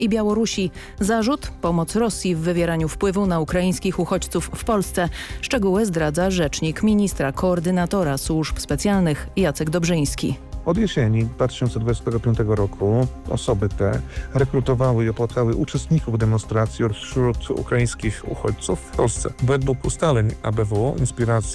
i Białorusi. Zarzut: pomoc Rosji w wywieraniu wpływu na ukraińskich uchodźców w Polsce. Szczegóły zdradza rzecznik ministra koordynatora służb specjalnych Jacek Dobrzyński. Od jesieni 2025 roku osoby te rekrutowały i opłacały uczestników demonstracji wśród ukraińskich uchodźców w Polsce. Według ustaleń ABW inspiracja